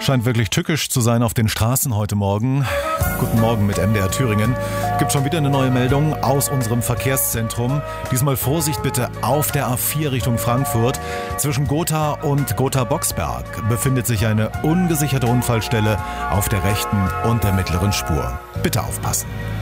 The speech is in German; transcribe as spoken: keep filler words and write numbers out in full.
Scheint wirklich tückisch zu sein auf den Straßen heute Morgen. Guten Morgen mit M D R Thüringen. Gibt schon wieder eine neue Meldung aus unserem Verkehrszentrum. Diesmal Vorsicht bitte auf der A vier Richtung Frankfurt. Zwischen Gotha und Gotha-Boxberg befindet sich eine ungesicherte Unfallstelle auf der rechten und der mittleren Spur. Bitte aufpassen.